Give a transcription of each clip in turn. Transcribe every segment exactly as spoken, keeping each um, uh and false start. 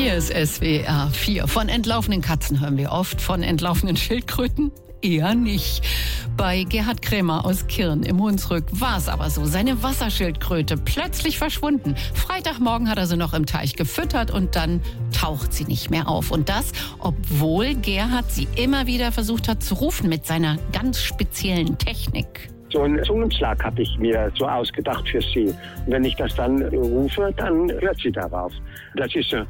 Hier ist S W R vier. Von entlaufenen Katzen hören wir oft, von entlaufenen Schildkröten eher nicht. Bei Gerhard Krämer aus Kirn im Hunsrück war es aber so. Seine Wasserschildkröte plötzlich verschwunden. Freitagmorgen hat er sie noch im Teich gefüttert und dann taucht sie nicht mehr auf. Und das, obwohl Gerhard sie immer wieder versucht hat zu rufen mit seiner ganz speziellen Technik. So einen Zungenschlag habe ich mir so ausgedacht für sie. Und wenn ich das dann rufe, dann hört sie darauf. Das ist so,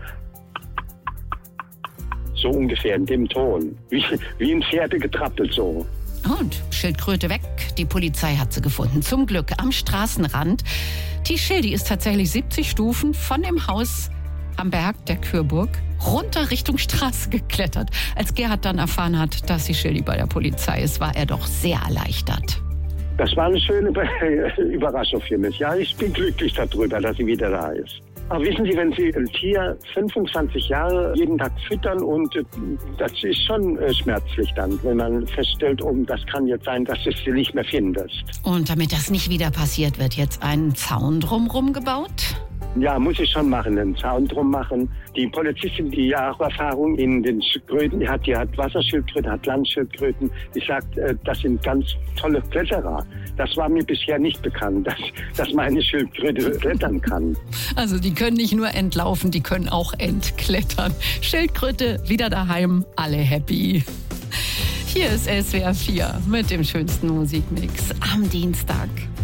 so ungefähr in dem Ton. Wie, wie ein Pferdegetrappel so. Und Schildkröte weg. Die Polizei hat sie gefunden. Zum Glück am Straßenrand. Die Schildi ist tatsächlich siebzig Stufen von dem Haus am Berg der Kürburg runter Richtung Straße geklettert. Als Gerhard dann erfahren hat, dass die Schildi bei der Polizei ist, war er doch sehr erleichtert. Das war eine schöne Überraschung für mich. Ja, ich bin glücklich darüber, dass sie wieder da ist. Aber wissen Sie, wenn Sie ein Tier fünfundzwanzig Jahre jeden Tag füttern und das ist schon schmerzlich dann, wenn man feststellt, oh, das kann jetzt sein, dass du sie nicht mehr findest. Und damit das nicht wieder passiert, wird jetzt ein Zaun drumherum gebaut? Ja, muss ich schon machen, einen Zaun drum machen. Die Polizistin, die ja auch Erfahrung in den Schildkröten, die hat, die hat Wasserschildkröten, hat Landschildkröten. Die sagt, das sind ganz tolle Kletterer. Das war mir bisher nicht bekannt, dass, dass meine Schildkröte klettern kann. Also die können nicht nur entlaufen, die können auch entklettern. Schildkröte wieder daheim, alle happy. Hier ist S W R vier mit dem schönsten Musikmix am Dienstag.